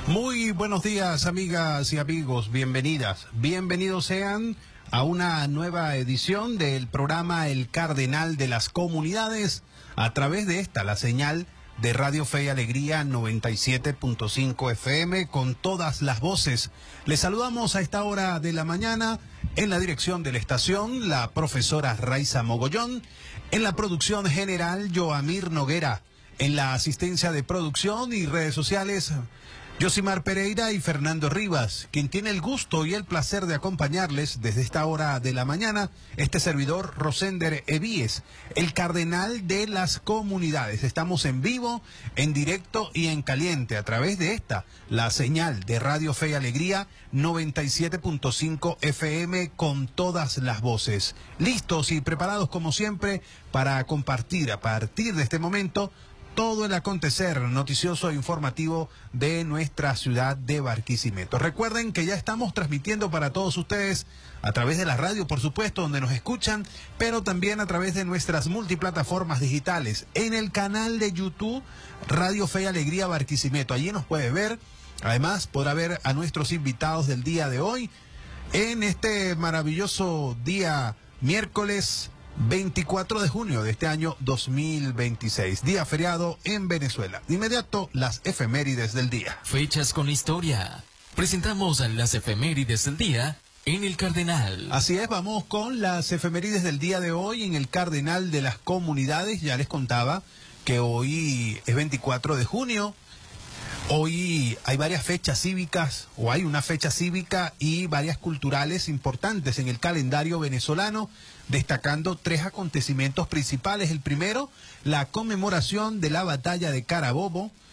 Muy buenos días, amigas y amigos, bienvenidas. Bienvenidos sean a una nueva edición del programa El Cardenal de las Comunidades a través de la señal de Radio Fe y Alegría 97.5 FM con todas las voces. Les saludamos a esta hora de la mañana en la dirección de la estación, la profesora Raiza Mogollón, en la producción general, Joamir Noguera, en la asistencia de producción y redes sociales, Yosimar Pereira y Fernando Rivas, quien tiene el gusto y el placer de acompañarles desde esta hora de la mañana, este servidor Rosender Evíes, el cardenal de las comunidades. Estamos en vivo, en directo y en caliente a través de la señal de Radio Fe y Alegría 97.5 FM con todas las voces. Listos y preparados como siempre para compartir a partir de este momento todo el acontecer noticioso e informativo de nuestra ciudad de Barquisimeto. Recuerden que ya estamos transmitiendo para todos ustedes a través de la radio, por supuesto, donde nos escuchan, pero también a través de nuestras multiplataformas digitales, en el canal de YouTube Radio Fe y Alegría Barquisimeto. Allí nos puede ver. Además, podrá ver a nuestros invitados del día de hoy en este maravilloso día miércoles 24 de junio de este año 2026, día feriado en Venezuela. De inmediato, las efemérides del día. Fechas con historia. Presentamos las efemérides del día en El Cardenal. Así es, vamos con las efemérides del día de hoy en El Cardenal de las Comunidades. Ya les contaba que hoy es 24 de junio. Hoy hay varias fechas cívicas, o hay una fecha cívica y varias culturales importantes en el calendario venezolano, destacando 3 acontecimientos principales. El primero, la conmemoración de la batalla de Carabobo,